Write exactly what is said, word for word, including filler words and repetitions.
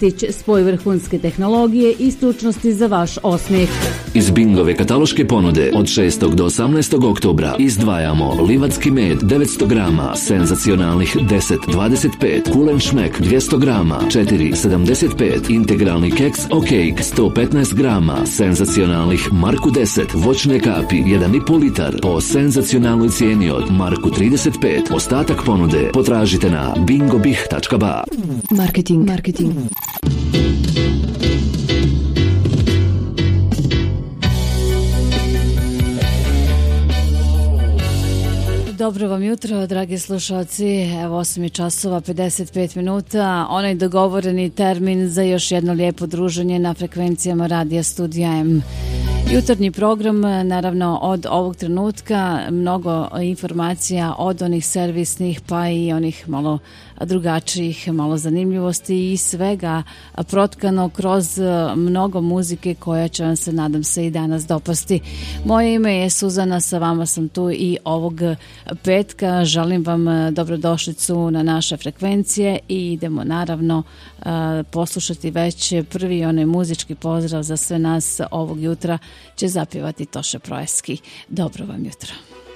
Ristić, spoj vrhunske tehnologije i stručnosti za vaš osmijeh. Iz Bingove kataloške ponude od šestog do osamnaestog oktobra izdvajamo Livatski med devetsto grama, senzacionalnih deset dvadeset pet, Kulen šmek dvjesto grama, četiri sedamdeset pet, integralni keks Okejk sto petnaest grama, senzacionalnih Marku deset, voćne kapi jedan i pol litar po senzacionalnoj cijeni od Marku trideset pet. Ostatak ponude potražite na bingobih tačka ba. Marketing, marketing. Dobro vam jutro, dragi slušalci. Evo osam časova pedeset pet minuta. Onaj dogovoreni termin za još jedno lijepo druženje na frekvencijama Radija Studija M. Jutarnji program, naravno od ovog trenutka, mnogo informacija od onih servisnih pa i onih malo drugačijih, malo zanimljivosti i svega protkano kroz mnogo muzike koja će vam se, nadam se, i danas dopasti. Moje ime je Suzana, sa vama sam tu i ovog petka. Želim vam dobrodošlicu na naše frekvencije i idemo naravno poslušati već prvi onaj muzički pozdrav za sve nas ovog jutra će zapjevati Toše Proeski. Dobro vam jutro.